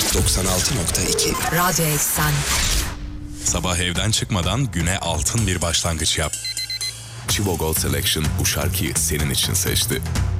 96.2 Radyo Eksen. Sabah evden çıkmadan güne altın bir başlangıç yap. Chivo Gold Selection bu şarkıyı senin için seçti.